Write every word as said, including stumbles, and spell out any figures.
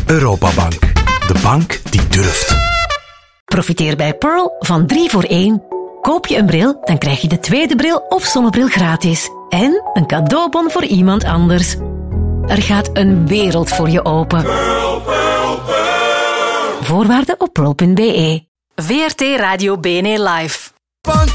Europabank. De bank die durft. Profiteer bij Pearl van drie voor één. Koop je een bril, dan krijg je de tweede bril of zonnebril gratis. En een cadeaubon voor iemand anders. Er gaat een wereld voor je open. Pearl, Pearl, Pearl. Voorwaarden op pearl punt be. V R T Radio B N E Live. Want